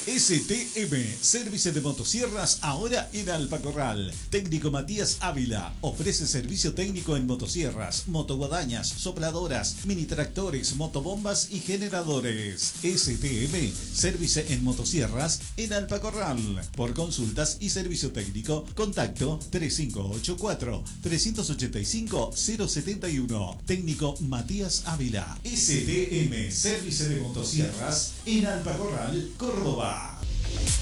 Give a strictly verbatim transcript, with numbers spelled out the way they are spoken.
S T M, Servicio de Motosierras, ahora en Alpacorral. Técnico Matías Ávila ofrece servicio técnico en motosierras, motoguadañas, sopladoras, mini tractores, motobombas y generadores. S T M, Servicio en Motosierras en Alpacorral. Por consultas y servicio técnico, contacto tres cinco ocho cuatro, tres ocho cinco, cero siete uno. Técnico Matías Ávila. S T M, Servicio de Motosierras en Alpacorral, Córdoba.